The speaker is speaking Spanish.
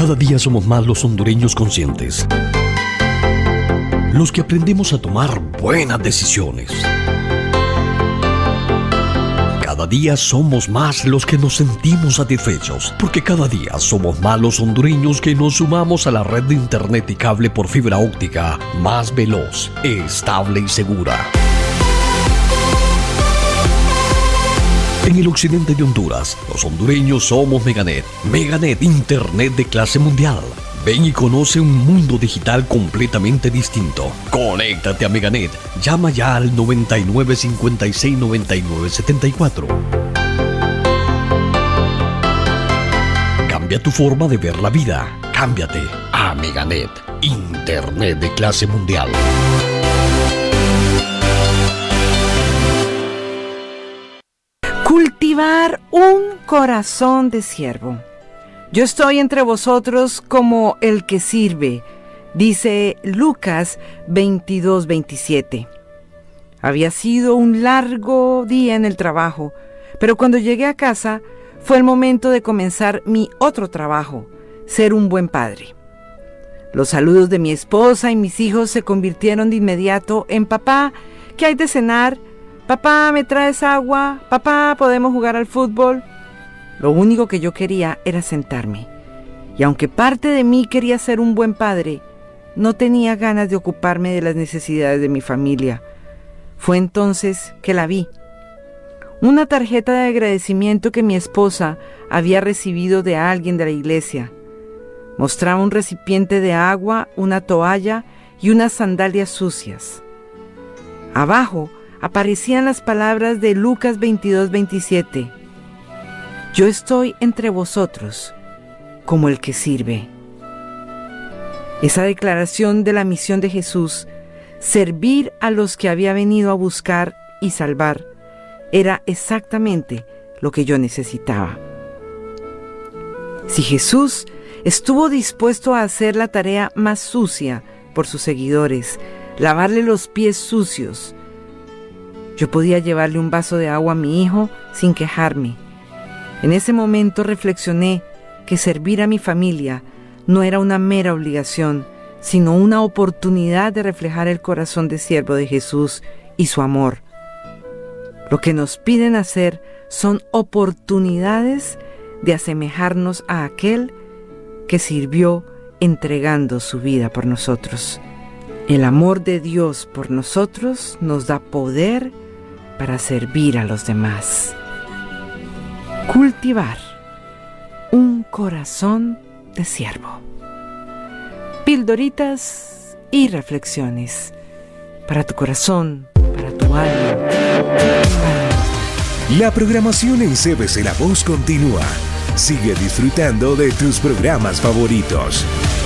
Cada día somos más los hondureños conscientes, los que aprendemos a tomar buenas decisiones. Cada día somos más los que nos sentimos satisfechos, porque cada día somos más los hondureños que nos sumamos a la red de internet y cable por fibra óptica más veloz, estable y segura. En el occidente de Honduras, los hondureños somos Meganet. Meganet, internet de clase mundial. Ven y conoce un mundo digital completamente distinto. Conéctate a Meganet. Llama ya al 99 56 99 74. Cambia tu forma de ver la vida. Cámbiate a Meganet, internet de clase mundial. Cultivar un corazón de siervo. Yo estoy entre vosotros como el que sirve, dice Lucas 22:27. Había sido un largo día en el trabajo, pero cuando llegué a casa fue el momento de comenzar mi otro trabajo, ser un buen padre. Los saludos de mi esposa y mis hijos se convirtieron de inmediato en: papá, ¿qué hay de cenar? Papá, ¿me traes agua? Papá, ¿podemos jugar al fútbol? Lo único que yo quería era sentarme. Y aunque parte de mí quería ser un buen padre, no tenía ganas de ocuparme de las necesidades de mi familia. Fue entonces que la vi. Una tarjeta de agradecimiento que mi esposa había recibido de alguien de la iglesia. Mostraba un recipiente de agua, una toalla y unas sandalias sucias. Abajo aparecían las palabras de Lucas 22:27. Yo estoy entre vosotros como el que sirve. Esa declaración de la misión de Jesús, servir a los que había venido a buscar y salvar, era exactamente lo que yo necesitaba. Si Jesús estuvo dispuesto a hacer la tarea más sucia por sus seguidores, lavarle los pies sucios, yo podía llevarle un vaso de agua a mi hijo sin quejarme. En ese momento reflexioné que servir a mi familia no era una mera obligación, sino una oportunidad de reflejar el corazón de siervo de Jesús y su amor. Lo que nos piden hacer son oportunidades de asemejarnos a aquel que sirvió entregando su vida por nosotros. El amor de Dios por nosotros nos da poder para servir a los demás. Cultivar un corazón de siervo. Pildoritas y reflexiones para tu corazón, para tu alma. La programación en CBC La Voz continúa. Sigue disfrutando de tus programas favoritos.